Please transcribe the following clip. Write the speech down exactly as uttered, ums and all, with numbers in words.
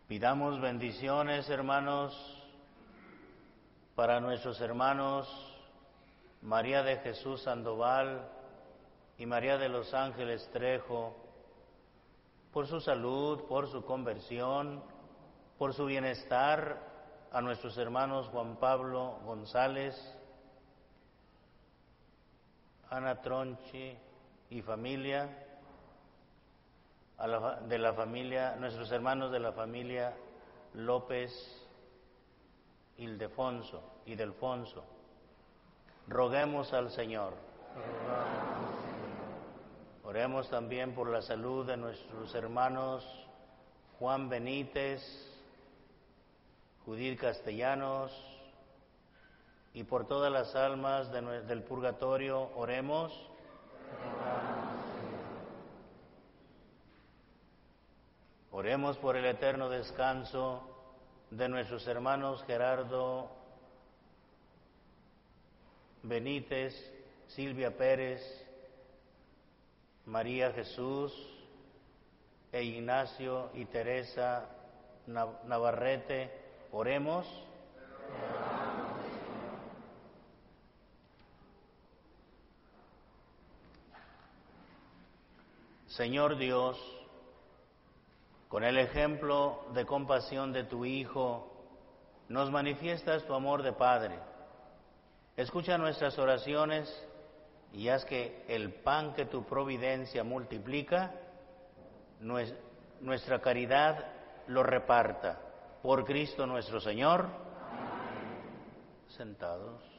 Pidamos bendiciones, hermanos, para nuestros hermanos María de Jesús Sandoval y María de los Ángeles Trejo, por su salud, por su conversión, por su bienestar, a nuestros hermanos Juan Pablo González, Ana Tronchi y familia, a la, de la familia, nuestros hermanos de la familia López Ildefonso y Delfonso. Roguemos al Señor. Oremos también por la salud de nuestros hermanos Juan Benítez, Judith Castellanos, y por todas las almas de, del purgatorio. Oremos. Oremos por el eterno descanso de nuestros hermanos Gerardo Benítez, Silvia Pérez, María Jesús e Ignacio y Teresa Navarrete. Oremos. Señor Dios, con el ejemplo de compasión de tu Hijo, nos manifiestas tu amor de Padre. Escucha nuestras oraciones y haz que el pan que tu providencia multiplica, nuestra caridad lo reparta. Por Cristo nuestro Señor. Amén. Sentados.